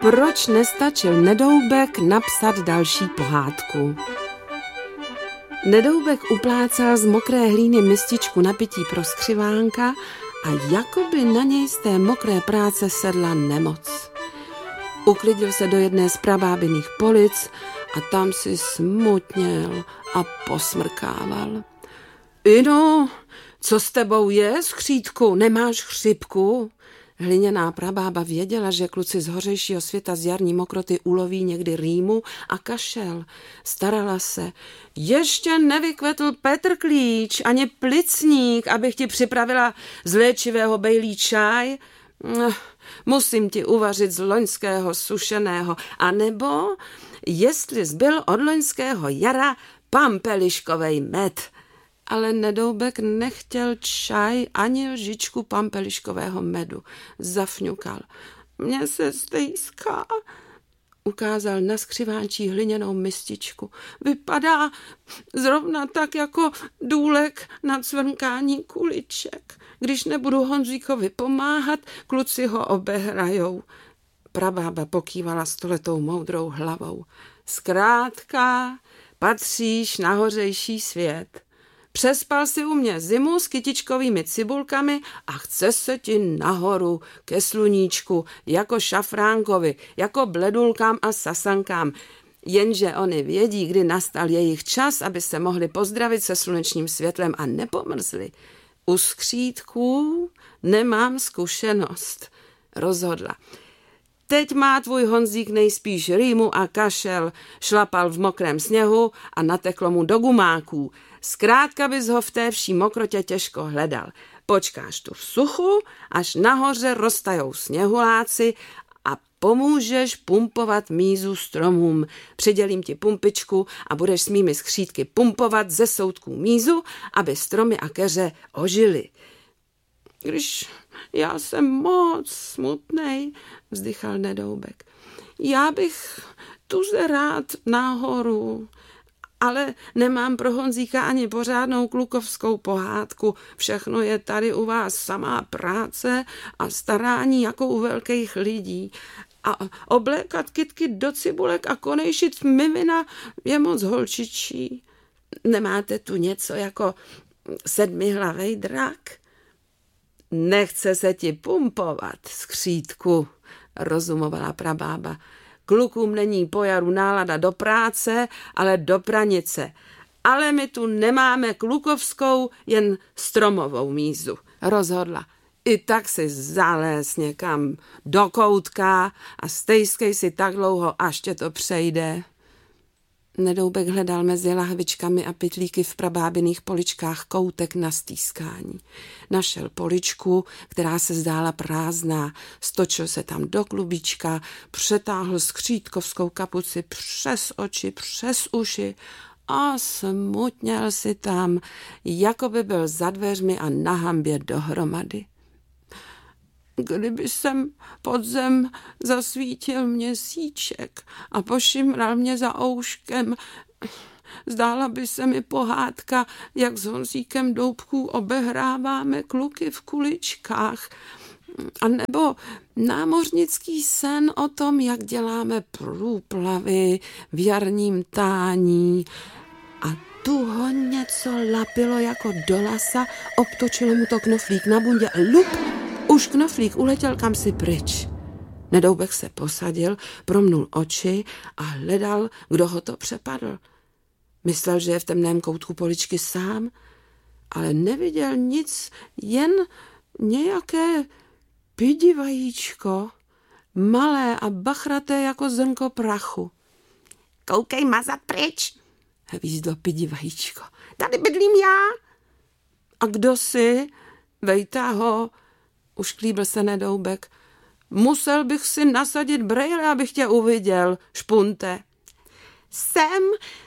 Proč nestačil Nedoubek napsat další pohádku? Nedoubek uplácal z mokré hlíny mističku na pití pro skřivánka a jakoby na něj z té mokré práce sedla nemoc. Uklidil se do jedné z prabábiných polic a tam si smutněl a posmrkával. Ino, co s tebou je, skřítku, nemáš chřipku? Hliněná prabába věděla, že kluci z hořejšího světa z jarní mokroty uloví někdy rýmu a kašel. Starala se. Ještě nevykvetl Petr Klíč ani plicník, abych ti připravila z léčivého bejlí čaj. Musím ti uvařit z loňského sušeného. A nebo, jestli zbyl od loňského jara pampeliškovej med. Ale Nedoubek nechtěl čaj ani lžičku pampeliškového medu. Zafňukal. Mně se stejská. Ukázal na skřivánčí hliněnou mističku. Vypadá zrovna tak jako důlek na cvrnkání kuliček. Když nebudu Honzíkovi pomáhat, kluci ho obehrajou. Prabába pokývala stoletou moudrou hlavou. Zkrátka, patříš na hořejší svět. Přespal si u mě zimu s kytičkovými cibulkami a chce se ti nahoru ke sluníčku, jako šafránkovi, jako bledulkám a sasankám. Jenže oni vědí, kdy nastal jejich čas, aby se mohli pozdravit se slunečním světlem a nepomrzli. U skřítků nemám zkušenost, rozhodla. Teď má tvůj Honzík nejspíš rýmu a kašel, šlapal v mokrém sněhu a nateklo mu do gumáků. Zkrátka bys ho v té vší mokrotě těžko hledal. Počkáš tu v suchu, až nahoře roztajou sněhuláci a pomůžeš pumpovat mízu stromům. Přidělím ti pumpičku a budeš s mými skřítky pumpovat ze soutků mízu, aby stromy a keře ožily. Když já jsem moc smutnej, vzdychal Nedoubek. Já bych tuze rád nahoru, ale nemám pro Honzíka ani pořádnou klukovskou pohádku. Všechno je tady u vás samá práce a starání jako u velkých lidí. A oblékat kytky do cibulek a konejšit mimina je moc holčičí. Nemáte tu něco jako sedmihlavej drak? Nechce se ti pumpovat, skřítku, rozumovala prabába. Klukům není po jaru nálada do práce, ale do pranice. Ale my tu nemáme klukovskou, jen stromovou mízu, rozhodla. I tak si zaléz někam do koutka a stejskej si tak dlouho, až tě to přejde. Nedoubek hledal mezi lahvičkami a pytlíky v prabábiných poličkách koutek na stýskání. Našel poličku, která se zdála prázdná, stočil se tam do klubička, přetáhl skřítkovskou kapuci přes oči, přes uši a smutněl si tam, jako by byl za dveřmi a na hambě dohromady. Kdyby sem pod zem zasvítil měsíček a pošimral mě za ouškem, zdála by se mi pohádka, jak s Honzíkem Doubků obehráváme kluky v kuličkách. A nebo námořnický sen o tom, jak děláme průplavy v jarním tání. A tu ho něco lapilo jako do lasa, obtočilo mu to knoflík na bundě a lup, už knoflík uletěl kamsi pryč. Nedoubek se posadil, promnul oči a hledal, kdo ho to přepadl. Myslel, že je v temném koutku poličky sám, ale neviděl nic, jen nějaké pidi vajíčko, malé a bachraté jako zrnko prachu. Koukej mazat pryč, hvízdlo pidi vajíčko. Tady bydlím já. A kdo jsi? Vejta ho. Ušklíbil se Nedoubek. Musel bych si nasadit brejle, abych tě uviděl, špunte. Jsem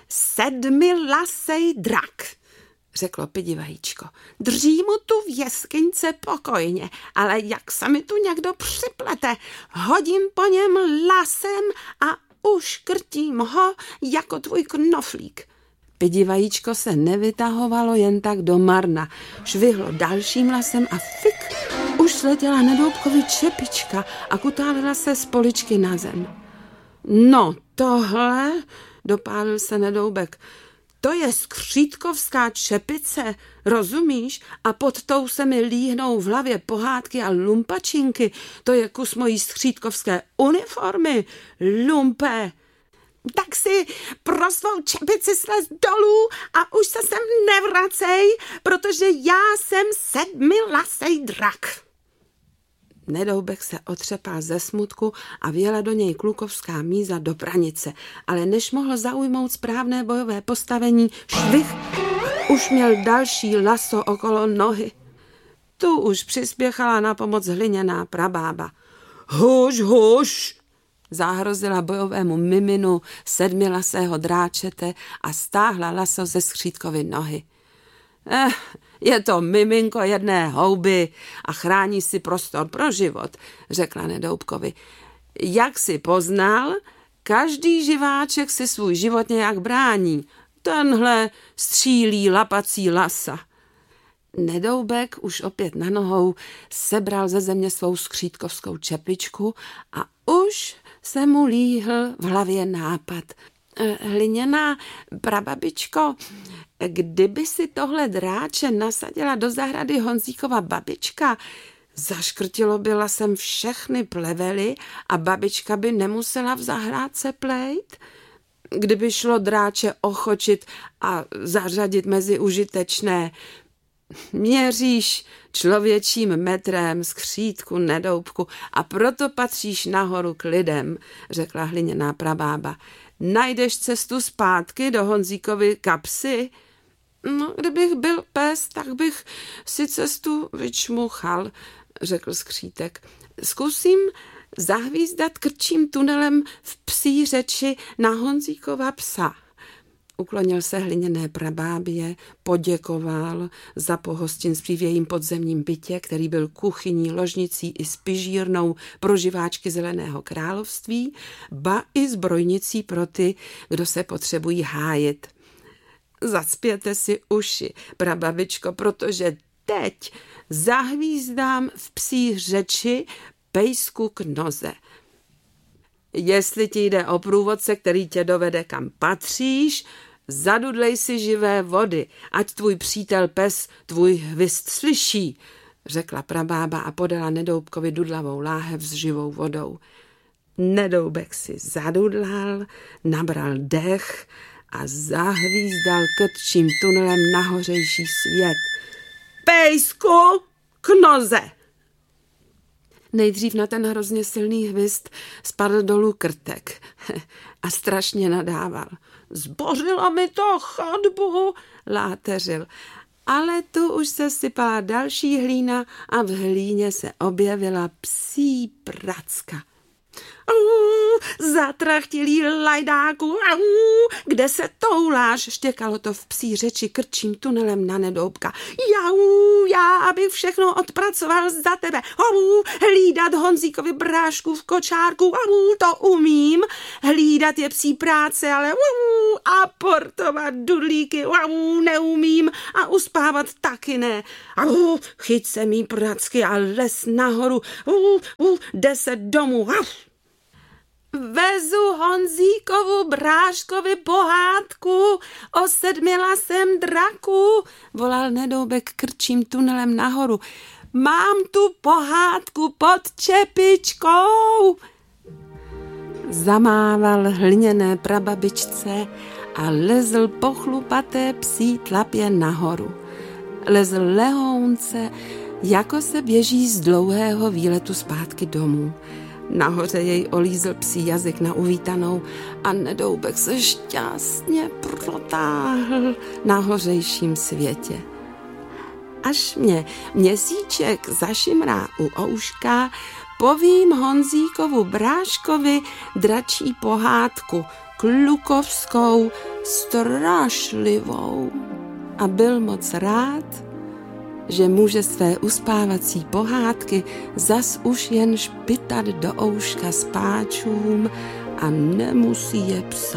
sedmilasej drak, řeklo pidi vajíčko. Drží mu tu v jeskyňce pokojně, ale jak se mi tu někdo připlete, hodím po něm lasem a uškrtím ho jako tvůj knoflík. Pidi vajíčko se nevytahovalo jen tak do marna. Švihlo dalším lasem a fik, už už sletěla Nedoubkovi čepička a kutálila se z poličky na zem. No tohle, dopálil se Nedoubek, to je skřítkovská čepice, rozumíš? A pod tou se mi líhnou v hlavě pohádky a lumpačinky. To je kus mojí skřítkovské uniformy, lumpe. Tak si pro svou čepici slez dolů a už se sem nevracej, protože já jsem sedmilasej drak. Nedoubek se otřepal ze smutku a vjela do něj klukovská míza do pranice, ale než mohl zaujmout správné bojové postavení, švih, už měl další laso okolo nohy. Tu už přispěchala na pomoc hliněná prabába. Huš, huš, zahrozila bojovému miminu sedmilasého dráčete a stáhla laso ze skřítkovy nohy. Je to miminko jedné houby a chrání si prostor pro život, řekla Nedoubkovi. Jak si poznal, každý živáček si svůj život nějak brání. Tenhle střílí lapací lasa. Nedoubek už opět na nohou sebral ze země svou skřítkovskou čepičku a už se mu líhl v hlavě nápad. Hliněná prababičko, kdyby si tohle dráče nasadila do zahrady Honzíkova babička, zaškrtilo by lasem všechny plevely a babička by nemusela v zahrádce plejt? Kdyby šlo dráče ochočit a zařadit mezi užitečné, měříš člověčím metrem skřítku, Nedoubku, a proto patříš nahoru k lidem, řekla hliněná prabába. Najdeš cestu zpátky do Honzíkovy kapsy? No, kdybych byl pes, tak bych si cestu vyčmuchal, řekl skřítek. Zkusím zahvízdat krčím tunelem v psí řeči na Honzíkova psa. Uklonil se hliněné prabábě, poděkoval za pohostinství v jejím podzemním bytě, který byl kuchyní, ložnicí i spižírnou pro živáčky Zeleného království, ba i zbrojnicí pro ty, kdo se potřebují hájit. Zacpěte si uši, prababičko, protože teď zahvízdám v psí řeči pejsku k noze. Jestli ti jde o průvodce, který tě dovede kam patříš, zadudlej si živé vody, ať tvůj přítel pes tvůj hvist slyší, řekla prabába a podala Nedoubkovi dudlavou láhev s živou vodou. Nedoubek si zadudlal, nabral dech a zahvízdal krčím tunelem na hořejší svět. Pejsku k noze! Nejdřív na ten hrozně silný hvist spadl dolů Krtek a strašně nadával. Zbořilo mi to chodbu, láteřil. Ale tu už se sypala další hlína a v hlíně se objevila psí pracka. Zatrachtilý lajdáku, kde se touláš, štěkalo to v psí řeči krčím tunelem na Nedoubka. Já abych všechno odpracoval za tebe. Hlídat Honzíkovi brášku v kočárku, to umím. Hlídat je psí práce, ale a portovat dudlíky, neumím a uspávat taky ne. Chyť se mý pracky a les nahoru, 10 domů. Vezu Honzíkovu bráškovi pohádku o sedmilasém draku, volal Nedoubek krčím tunelem nahoru. Mám tu pohádku pod čepičkou. Zamával hliněné prababičce a lezl po chlupaté psí tlapě nahoru. Lezl lehounce, jako se běží z dlouhého výletu zpátky domů. Nahoře jej olízl psí jazyk na uvítanou a Nedoubek se šťastně protáhl na hořejším světě. Až mě měsíček zašimrá u ouška, povím Honzíkovu bráškovi dračí pohádku, klukovskou, strašlivou. A byl moc rád, že může své uspávací pohádky zas už jen špitat do ouška spáčům a nemusí je psát.